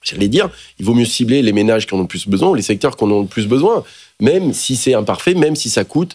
j'allais dire, il vaut mieux cibler les ménages qui en ont le plus besoin, ou les secteurs qui en ont le plus besoin, même si c'est imparfait, même si ça coûte.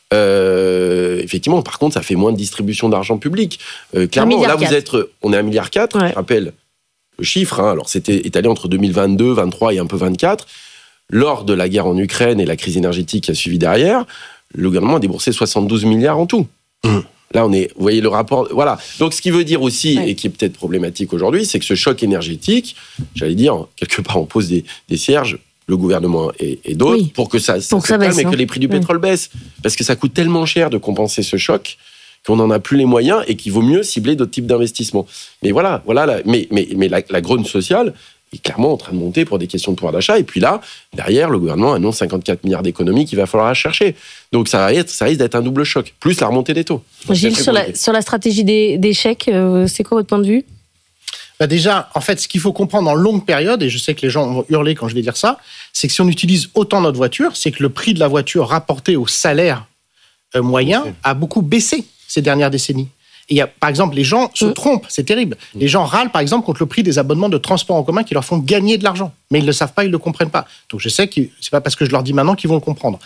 Effectivement, par contre, ça fait moins de distribution d'argent public. Clairement, là, on est à 1,4 milliard. Ouais. Je rappelle le chiffre. Alors, c'était étalé entre 2022, 2023 et un peu 2024. Lors de la guerre en Ukraine et la crise énergétique qui a suivi derrière, le gouvernement a déboursé 72 milliards en tout. Là, vous voyez le rapport. Voilà. Donc, ce qui veut dire aussi, et qui est peut-être problématique aujourd'hui, c'est que ce choc énergétique, j'allais dire, quelque part, on pose des cierges, le gouvernement et d'autres, pour que ça se calme et que les prix du pétrole baissent. Parce que ça coûte tellement cher de compenser ce choc qu'on n'en a plus les moyens et qu'il vaut mieux cibler d'autres types d'investissements. Mais voilà mais la grogne sociale est clairement en train de monter pour des questions de pouvoir d'achat. Et puis là, derrière, le gouvernement annonce 54 milliards d'économies qu'il va falloir chercher. Donc ça risque d'être un double choc, plus la remontée des taux. Gilles, sur la stratégie des chèques, c'est quoi votre point de vue ? Déjà, en fait, ce qu'il faut comprendre en longue période, et je sais que les gens vont hurler quand je vais dire ça, c'est que si on utilise autant notre voiture, c'est que le prix de la voiture rapporté au salaire moyen a beaucoup baissé ces dernières décennies. Et par exemple, les gens se trompent, c'est terrible. Les gens râlent, par exemple, contre le prix des abonnements de transport en commun qui leur font gagner de l'argent. Mais ils ne le savent pas, ils ne le comprennent pas. Donc je sais que ce n'est pas parce que je leur dis maintenant qu'ils vont le comprendre.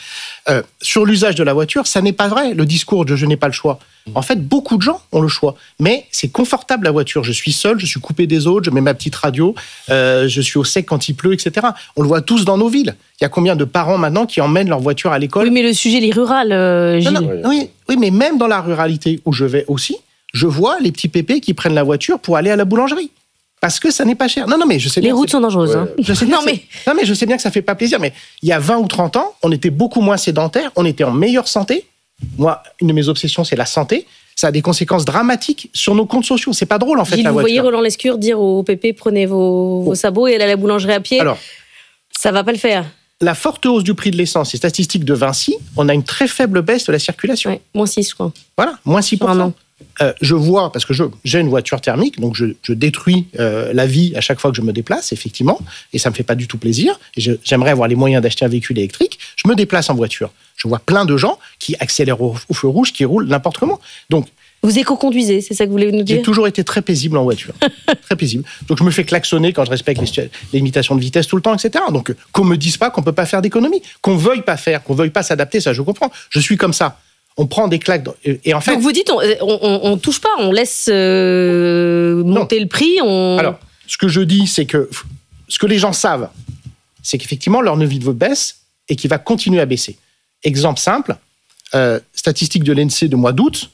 Sur l'usage de la voiture, ça n'est pas vrai, le discours de « je n'ai pas le choix ». En fait, beaucoup de gens ont le choix. Mais c'est confortable, la voiture. Je suis seul, je suis coupé des autres, je mets ma petite radio, je suis au sec quand il pleut, etc. On le voit tous dans nos villes. Il y a combien de parents maintenant qui emmènent leur voiture à l'école ? Oui, mais le sujet, il est rural, Gilles. Non, oui, mais même dans la ruralité où je vais aussi, je vois les petits pépés qui prennent la voiture pour aller à la boulangerie. Parce que ça n'est pas cher. Non, mais je sais bien. Les routes sont dangereuses. Hein. Je sais mais je sais bien que ça fait pas plaisir. Mais il y a 20 ou 30 ans, on était beaucoup moins sédentaires, on était en meilleure santé. Moi, une de mes obsessions, c'est la santé. Ça a des conséquences dramatiques sur nos comptes sociaux. C'est pas drôle, en fait, Gilles, la voiture. Vous voyez Roland Lescure dire au pépé, prenez vos sabots et allez à la boulangerie à pied. Alors, ça va pas le faire. La forte hausse du prix de l'essence, les statistiques de Vinci, on a une très faible baisse de la circulation. Ouais, moins 6, je crois. Voilà, moins 6%. Je vois, parce que j'ai une voiture thermique, donc je détruis la vie à chaque fois que je me déplace, effectivement, et ça me fait pas du tout plaisir. Et j'aimerais avoir les moyens d'acheter un véhicule électrique. Je me déplace en voiture. Je vois plein de gens qui accélèrent au feu rouge, qui roulent n'importe comment. Donc, vous éco-conduisez, c'est ça que vous voulez nous dire ? J'ai toujours été très paisible en voiture. Très paisible. Donc, je me fais klaxonner quand je respecte les limitations de vitesse tout le temps, etc. Donc, qu'on me dise pas qu'on peut pas faire d'économie, qu'on veuille pas faire, qu'on veuille pas s'adapter, ça je comprends. Je suis comme ça. On prend des claques. Et en fait, donc vous dites, on touche pas, on laisse monter le prix. Alors, ce que je dis, c'est que ce que les gens savent, c'est qu'effectivement, leur niveau baisse et qu'il va continuer à baisser. Exemple simple, statistique de l'INSEE de mois d'août,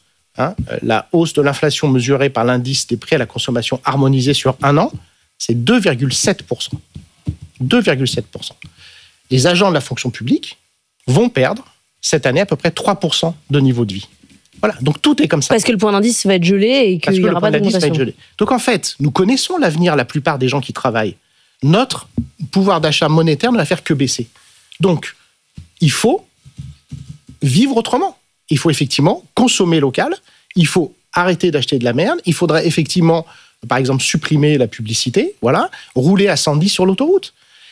la hausse de l'inflation mesurée par l'indice des prix à la consommation harmonisé sur un an, c'est 2,7%. 2,7%. Les agents de la fonction publique vont perdre cette année à peu près 3% de niveau de vie. Voilà, donc tout est comme ça. Parce que le point d'indice va être gelé et qu'il n'y aura pas d'augmentation. Donc en fait, nous connaissons l'avenir, la plupart des gens qui travaillent. Notre pouvoir d'achat monétaire ne va faire que baisser. Donc, il faut vivre autrement. Il faut effectivement consommer local, il faut arrêter d'acheter de la merde, il faudrait effectivement, par exemple, supprimer la publicité, voilà, rouler à 110 sur l'autoroute.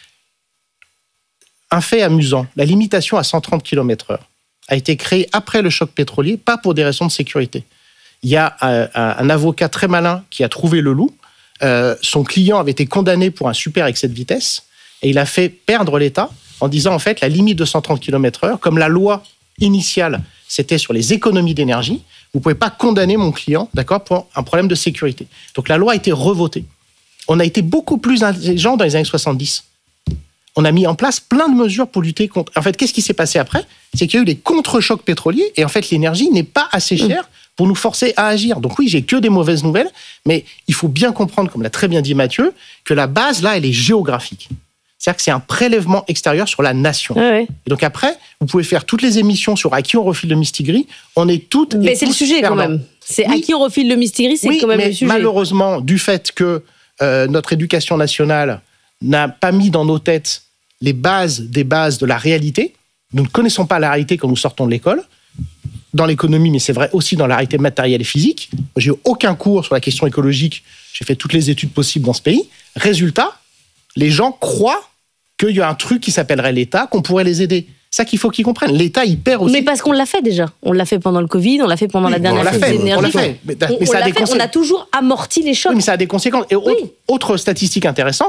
Un fait amusant, la limitation à 130 km/h a été créée après le choc pétrolier, pas pour des raisons de sécurité. Il y a un avocat très malin qui a trouvé le loup. Son client avait été condamné pour un super excès de vitesse et il a fait perdre l'État en disant, en fait, la limite de 130 km/h, comme la loi initiale, c'était sur les économies d'énergie, vous ne pouvez pas condamner mon client, d'accord, pour un problème de sécurité. Donc la loi a été revotée. On a été beaucoup plus intelligents dans les années 70. On a mis en place plein de mesures pour lutter contre... En fait, qu'est-ce qui s'est passé après ? C'est qu'il y a eu des contre-chocs pétroliers et en fait, l'énergie n'est pas assez chère pour nous forcer à agir. Donc oui, j'ai que des mauvaises nouvelles, mais il faut bien comprendre, comme l'a très bien dit Mathieu, que la base, là, elle est géographique. C'est-à-dire que c'est un prélèvement extérieur sur la nation. Ouais. Et donc après, vous pouvez faire toutes les émissions sur à qui on refile le mistigris. On est toutes... Mais c'est le sujet quand même. C'est à qui on refile le mistigris, c'est quand même le sujet. Malheureusement, du fait que notre éducation nationale n'a pas mis dans nos têtes les bases des bases de la réalité. Nous ne connaissons pas la réalité quand nous sortons de l'école, dans l'économie, mais c'est vrai aussi dans la réalité matérielle et physique. J'ai eu aucun cours sur la question écologique, j'ai fait toutes les études possibles dans ce pays. Résultat, les gens croient qu'il y a un truc qui s'appellerait l'État, qu'on pourrait les aider. C'est ça qu'il faut qu'ils comprennent. L'État, il perd aussi. Mais parce qu'on l'a fait déjà. On l'a fait pendant le Covid, on l'a fait pendant la dernière crise d'énergie. On l'a fait. Mais ça a des conséquences. On a toujours amorti les chocs. Oui, mais ça a des conséquences. Et autre statistique intéressante,